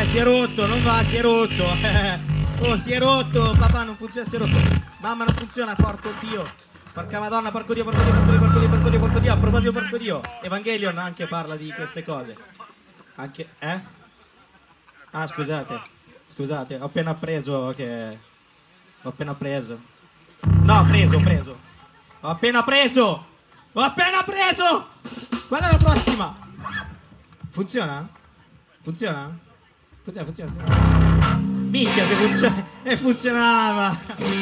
si è rotto, non va, si è rotto. Oh, si è rotto, papà non funziona, si è rotto. Mamma non funziona, porco Dio. Porca Madonna, porco Dio, porco Dio, porco Dio, porco Dio, porco Dio, porco Dio. A proposito, porco Dio. Evangelion anche parla di queste cose. Anche, Ah, scusate, ho appena preso che... Ho appena preso. No, ho preso. Ho appena preso! Qual è la prossima? Funziona? Funziona? Funziona. Minchia se funziona. Funzionava!